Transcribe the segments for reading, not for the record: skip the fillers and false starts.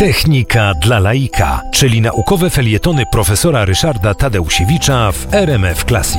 Technika dla laika, czyli naukowe felietony profesora Ryszarda Tadeusiewicza w RMF Classic.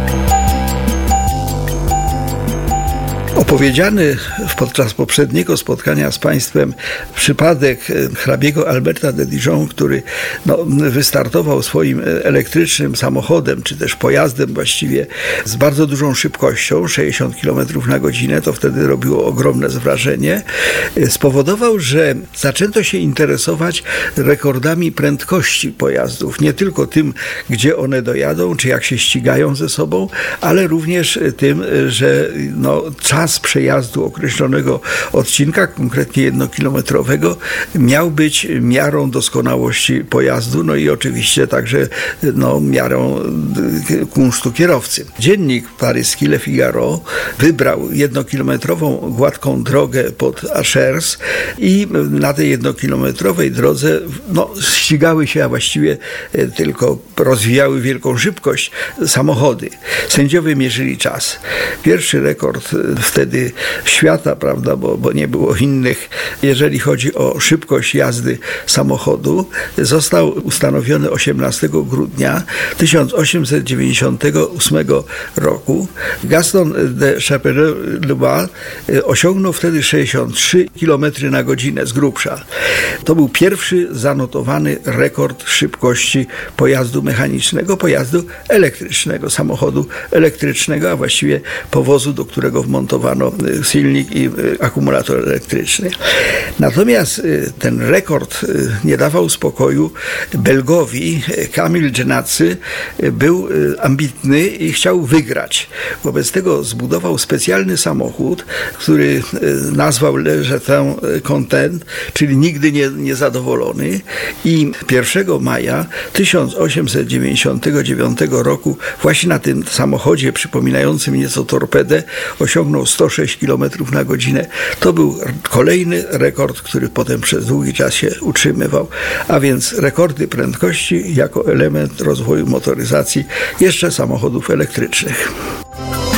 Opowiedziany podczas poprzedniego spotkania z Państwem przypadek hrabiego Alberta de Dijon, który wystartował swoim elektrycznym samochodem, czy też pojazdem właściwie z bardzo dużą szybkością, 60 km na godzinę, to wtedy robiło ogromne wrażenie, spowodował, że zaczęto się interesować rekordami prędkości pojazdów. Nie tylko tym, gdzie one dojadą, czy jak się ścigają ze sobą, ale również tym, że czas przejazdu określonego odcinka, konkretnie 1-kilometrowego, miał być miarą doskonałości pojazdu, i oczywiście także miarą kunsztu kierowcy. Dziennik paryski Le Figaro wybrał 1-kilometrową gładką drogę pod Achers i na tej 1-kilometrowej drodze ścigały się, a właściwie tylko rozwijały wielką szybkość samochody. Sędziowie mierzyli czas. Pierwszy rekord wtedy świata, prawda, bo nie było innych, jeżeli chodzi o szybkość jazdy samochodu, został ustanowiony 18 grudnia 1898 roku. Gaston de Chappelleret-Le-Bas osiągnął wtedy 63 km na godzinę z grubsza. To był pierwszy zanotowany rekord szybkości pojazdu mechanicznego, pojazdu elektrycznego, samochodu elektrycznego, a właściwie powozu, do którego wmontowano silnik i akumulator elektryczny. Natomiast ten rekord nie dawał spokoju Belgowi. Kamil Genacy był ambitny i chciał wygrać. Wobec tego zbudował specjalny samochód, który nazwał Le Jetin Content, czyli nigdy niezadowolony, i 1 maja 1899 roku właśnie na tym samochodzie przypominającym nieco torpedę osiągnął 106 km na godzinę. To był kolejny rekord, który potem przez długi czas się utrzymywał, a więc rekordy prędkości jako element rozwoju motoryzacji jeszcze samochodów elektrycznych.